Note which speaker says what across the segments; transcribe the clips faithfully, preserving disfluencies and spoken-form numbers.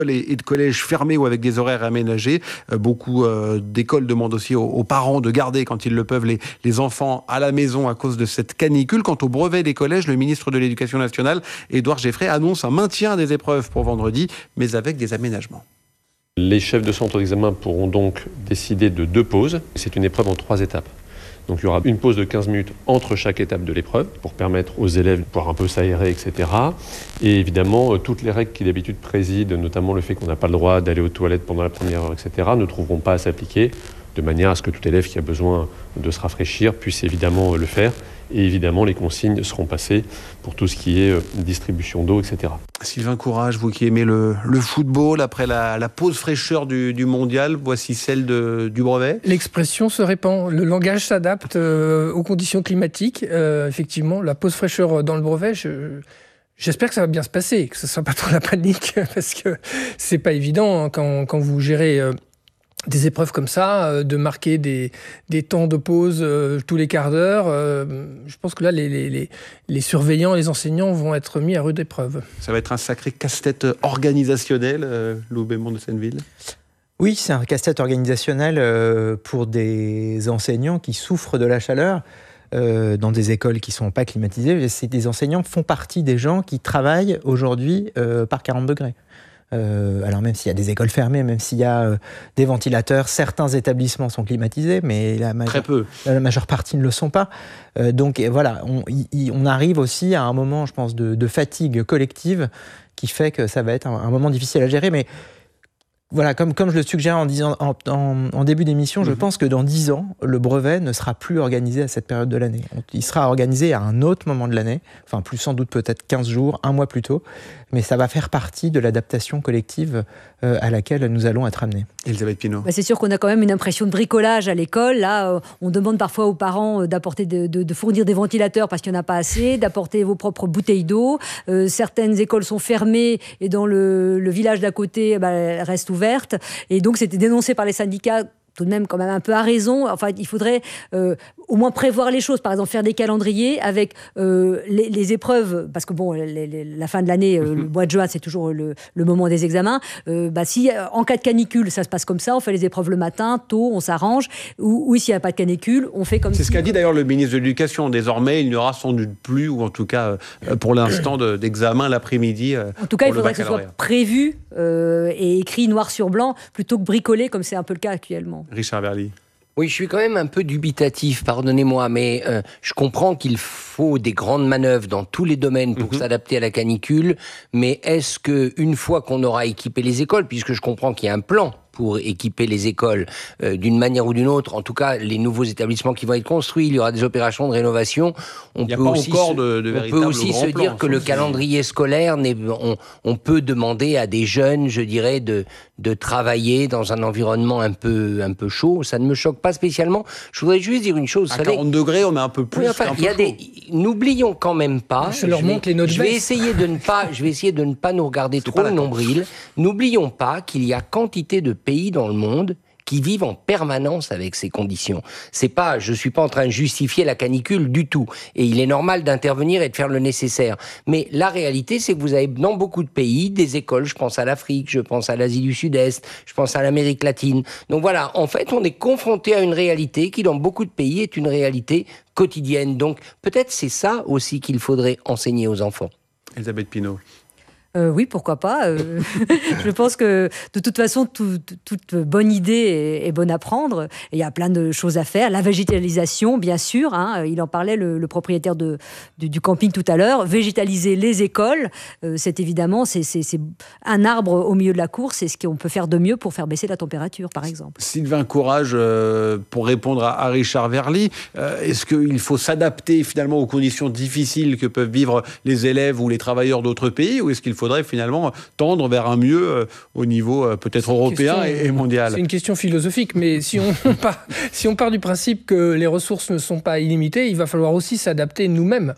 Speaker 1: et de collèges fermés ou avec des horaires aménagés. Beaucoup d'écoles demandent aussi aux parents de garder, quand ils le peuvent, les, les enfants à la maison à cause de cette canicule. Quant au brevet des collèges, le ministre de l'Éducation nationale, Édouard Geffray, annonce un maintien des épreuves pour vendredi, mais avec des aménagements.
Speaker 2: Les chefs de centre d'examen pourront donc décider de deux pauses. C'est une épreuve en trois étapes. Donc il y aura une pause de quinze minutes entre chaque étape de l'épreuve pour permettre aux élèves de pouvoir un peu s'aérer, et cetera. Et évidemment, toutes les règles qui d'habitude président, notamment le fait qu'on n'a pas le droit d'aller aux toilettes pendant la première heure, et cetera, ne trouveront pas à s'appliquer, de manière à ce que tout élève qui a besoin de se rafraîchir puisse évidemment le faire. Et évidemment, les consignes seront passées pour tout ce qui est distribution d'eau, et cetera.
Speaker 1: Sylvain Courage, vous qui aimez le, le football, après la, la pause fraîcheur du, du mondial, voici celle de, du brevet.
Speaker 3: L'expression se répand, le langage s'adapte euh, aux conditions climatiques. Euh, effectivement, la pause fraîcheur dans le brevet, je, j'espère que ça va bien se passer, que ce ne sera pas trop la panique, parce que c'est pas évident hein, quand, quand vous gérez... Euh, des épreuves comme ça, euh, de marquer des, des temps de pause euh, tous les quarts d'heure. Euh, je pense que là, les, les, les surveillants, les enseignants vont être mis à rude épreuve.
Speaker 1: Ça va être un sacré casse-tête organisationnel, euh, Lou Bémond de Senneville.
Speaker 4: Oui, c'est un casse-tête organisationnel euh, pour des enseignants qui souffrent de la chaleur. Euh, dans des écoles qui ne sont pas climatisées. C'est des enseignants font partie des gens qui travaillent aujourd'hui euh, par quarante degrés. Euh, alors même s'il y a des écoles fermées, même s'il y a euh, des ventilateurs, certains établissements sont climatisés, mais la majeure,
Speaker 1: Très peu.
Speaker 4: la majeure partie ne le sont pas. Euh, donc voilà, on, y, on arrive aussi à un moment, je pense, de, de fatigue collective qui fait que ça va être un, un moment difficile à gérer. Mais voilà, comme, comme je le suggère en, disant, en, en, en début d'émission, mmh. je pense que dans dix ans, le brevet ne sera plus organisé à cette période de l'année. Il sera organisé à un autre moment de l'année, enfin plus sans doute peut-être quinze jours, un mois plus tôt, mais ça va faire partie de l'adaptation collective euh, à laquelle nous allons être amenés.
Speaker 1: Elisabeth Pinault.
Speaker 5: Bah c'est sûr qu'on a quand même une impression de bricolage à l'école. Là, euh, on demande parfois aux parents d'apporter de, de, de fournir des ventilateurs parce qu'il n'y en a pas assez, d'apporter vos propres bouteilles d'eau. Euh, certaines écoles sont fermées et dans le, le village d'à côté, bah, elles restent ouvertes. Et donc, c'était dénoncé par les syndicats tout de même quand même un peu à raison. Enfin, il faudrait euh, au moins prévoir les choses. Par exemple, faire des calendriers avec euh, les, les épreuves, parce que bon, les, les, la fin de l'année, euh, le mois de juin, c'est toujours le, le moment des examens. Euh, bah, si en cas de canicule, ça se passe comme ça, on fait les épreuves le matin, tôt, on s'arrange. Ou, ou s'il n'y a pas de canicule, on fait comme ça.
Speaker 1: C'est si... ce qu'a dit d'ailleurs le ministre de l'Éducation. Désormais, il n'y aura sans doute plus, ou en tout cas euh, pour l'instant, de, d'examen l'après-midi. Euh,
Speaker 5: en tout cas, il faudrait que ce soit prévu euh, et écrit noir sur blanc, plutôt que bricolé, comme c'est un peu le cas actuellement.
Speaker 1: Richard Verly.
Speaker 6: Oui, je suis quand même un peu dubitatif, pardonnez-moi, mais euh, je comprends qu'il faut des grandes manœuvres dans tous les domaines pour mmh. s'adapter à la canicule, mais est-ce qu'une fois qu'on aura équipé les écoles, puisque je comprends qu'il y a un plan pour équiper les écoles euh, d'une manière ou d'une autre, en tout cas les nouveaux établissements qui vont être construits, il y aura des opérations de rénovation. On peut aussi, se, de, de on peut aussi se dire que le calendrier scolaire, on, on peut demander à des jeunes, je dirais, de, de travailler dans un environnement un peu, un peu chaud. Ça ne me choque pas spécialement. Je voudrais juste dire une chose.
Speaker 1: À savez, quarante degrés, on est un peu plus.
Speaker 6: Oui, enfin, il y a des. N'oublions quand même pas.
Speaker 3: Je, leur montre les notes
Speaker 6: je vais essayer de ne pas. Je vais essayer de ne pas nous regarder trop le nombril. N'oublions pas qu'il y a quantité de pays dans le monde qui vivent en permanence avec ces conditions. C'est pas, je suis pas en train de justifier la canicule du tout. Et il est normal d'intervenir et de faire le nécessaire. Mais la réalité, c'est que vous avez dans beaucoup de pays des écoles, je pense à l'Afrique, je pense à l'Asie du Sud-Est, je pense à l'Amérique latine. Donc voilà, en fait, on est confronté à une réalité qui, dans beaucoup de pays, est une réalité quotidienne. Donc peut-être c'est ça aussi qu'il faudrait enseigner aux enfants.
Speaker 1: Elisabeth Pinault.
Speaker 5: Euh, oui, pourquoi pas. Euh, je pense que de toute façon, tout, toute bonne idée est, est bonne à prendre. Et il y a plein de choses à faire. La végétalisation, bien sûr. Hein, il en parlait, le, le propriétaire de, de, du camping tout à l'heure. Végétaliser les écoles, euh, c'est évidemment c'est, c'est, c'est un arbre au milieu de la cour. C'est ce qu'on peut faire de mieux pour faire baisser la température, par exemple.
Speaker 1: Sylvain Courage, euh, pour répondre à, à Richard Verly, euh, est-ce qu'il faut s'adapter finalement aux conditions difficiles que peuvent vivre les élèves ou les travailleurs d'autres pays, ou est-ce qu'il faut faudrait finalement tendre vers un mieux euh, au niveau euh, peut-être c'est européen question, et, et mondial.
Speaker 3: C'est une question philosophique, mais si on, part, si on part du principe que les ressources ne sont pas illimitées, il va falloir aussi s'adapter nous-mêmes.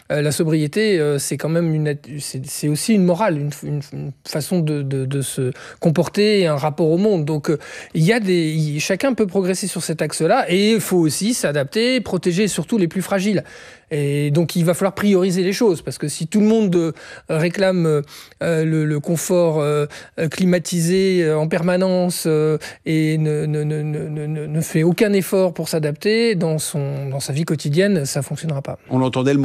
Speaker 3: Euh, la sobriété, euh, c'est quand même une, c'est, c'est aussi une morale, une, une, une façon de, de, de se comporter, et un rapport au monde. Donc, euh, il y a des, il, chacun peut progresser sur cet axe-là, et il faut aussi s'adapter, protéger surtout les plus fragiles. Et donc, il va falloir prioriser les choses, parce que si tout le monde euh, réclame euh, le, le confort euh, climatisé euh, en permanence euh, et ne, ne, ne, ne, ne fait aucun effort pour s'adapter dans, son, dans sa vie quotidienne, ça ne fonctionnera pas.
Speaker 1: On entendait le